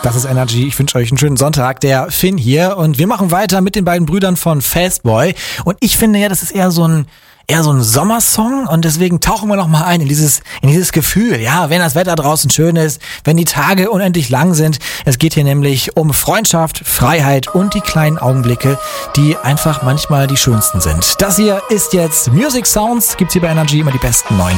Das ist Energy. Ich wünsche euch einen schönen Sonntag. Der Finn hier und wir machen weiter mit den beiden Brüdern von Fastboy. Und ich finde ja, das ist eher so ein Sommersong und deswegen tauchen wir noch mal ein in dieses Gefühl, ja, wenn das Wetter draußen schön ist, wenn die Tage unendlich lang sind. Es geht hier nämlich um Freundschaft, Freiheit und die kleinen Augenblicke, die einfach manchmal die schönsten sind. Das hier ist jetzt Music Sounds, gibt's hier bei Energy immer die besten neuen